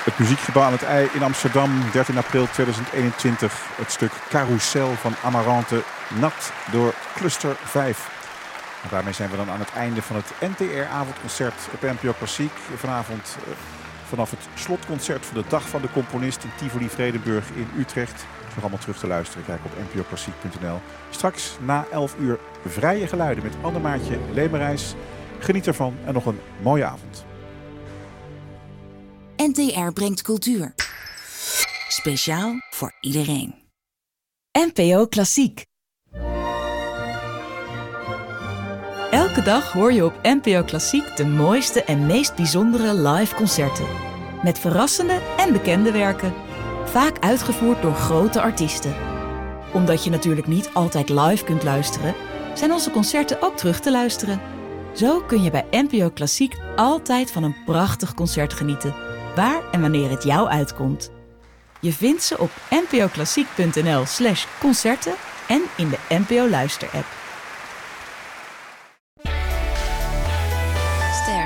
Het Muziekgebouw aan het IJ in Amsterdam, 13 april 2021. Het stuk Carousel van Amarante, nat door Cluster 5. En daarmee zijn we dan aan het einde van het NTR-avondconcert op NPO Klassiek. Vanavond vanaf het slotconcert van de Dag van de Componist in Tivoli Vredenburg in Utrecht. Het is nog allemaal terug te luisteren. Kijk op npoklassiek.nl. Straks na 11 uur vrije geluiden met Annemaartje Lemerijs. Geniet ervan en nog een mooie avond. NTR brengt cultuur. Speciaal voor iedereen. NPO Klassiek. Elke dag hoor je op NPO Klassiek de mooiste en meest bijzondere live concerten. Met verrassende en bekende werken. Vaak uitgevoerd door grote artiesten. Omdat je natuurlijk niet altijd live kunt luisteren, zijn onze concerten ook terug te luisteren. Zo kun je bij NPO Klassiek altijd van een prachtig concert genieten. Waar en wanneer het jou uitkomt. Je vindt ze op npoklassiek.nl/concerten en in de NPO Luister-app. Ster.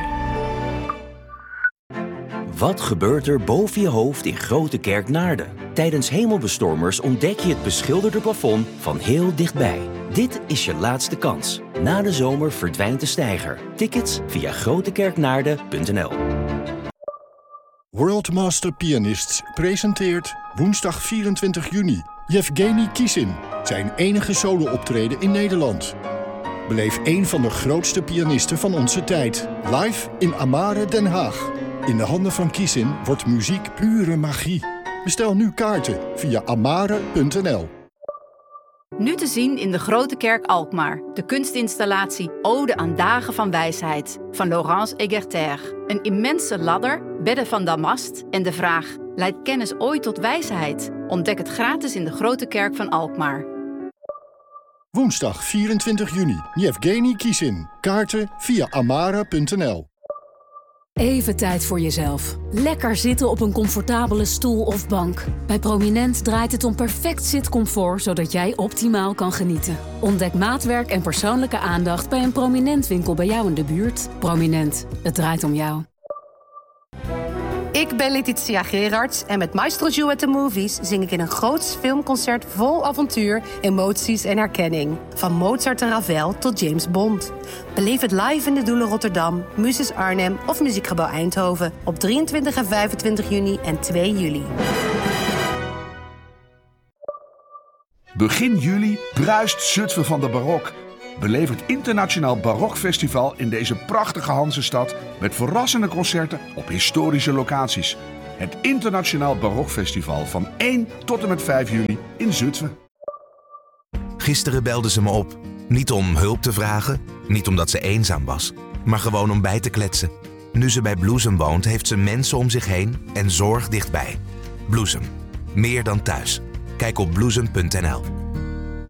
Wat gebeurt er boven je hoofd in Grote Kerk Naarden? Tijdens hemelbestormers ontdek je het beschilderde plafond van heel dichtbij. Dit is je laatste kans. Na de zomer verdwijnt de steiger. Tickets via grotekerknaarden.nl. World Master Pianists presenteert woensdag 24 juni Yevgeny Kissin, zijn enige solo-optreden in Nederland. Beleef een van de grootste pianisten van onze tijd, live in Amare Den Haag. In de handen van Kissin wordt muziek pure magie. Bestel nu kaarten via amare.nl. Nu te zien in de Grote Kerk Alkmaar. De kunstinstallatie Ode aan Dagen van Wijsheid van Laurence Egerter. Een immense ladder, bedden van damast en de vraag: leidt kennis ooit tot wijsheid? Ontdek het gratis in de Grote Kerk van Alkmaar. Woensdag 24 juni, Yevgeny Kissin. Kaarten via amare.nl. Even tijd voor jezelf. Lekker zitten op een comfortabele stoel of bank. Bij Prominent draait het om perfect zitcomfort, zodat jij optimaal kan genieten. Ontdek maatwerk en persoonlijke aandacht bij een Prominent winkel bij jou in de buurt. Prominent, het draait om jou. Ik ben Letitia Gerards en met Maestro Joe at the Movies zing ik in een groots filmconcert vol avontuur, emoties en herkenning. Van Mozart en Ravel tot James Bond. Beleef het live in de Doelen Rotterdam, Muses Arnhem of Muziekgebouw Eindhoven op 23 en 25 juni en 2 juli. Begin juli bruist Zutphen van de barok. Beleef het Internationaal Barokfestival in deze prachtige Hansestad met verrassende concerten op historische locaties. Het Internationaal Barokfestival van 1 tot en met 5 juli in Zutphen. Gisteren belde ze me op. Niet om hulp te vragen, niet omdat ze eenzaam was, maar gewoon om bij te kletsen. Nu ze bij Bloesem woont, heeft ze mensen om zich heen en zorg dichtbij. Bloesem. Meer dan thuis. Kijk op bloesem.nl.